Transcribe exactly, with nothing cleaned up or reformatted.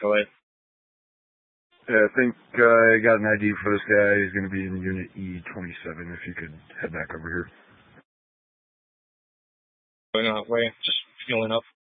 Go ahead. Yeah, I think uh, I got an I D for this guy. He's going to be in Unit E twenty-seven. If you could head back over here. Going on way, just fueling up.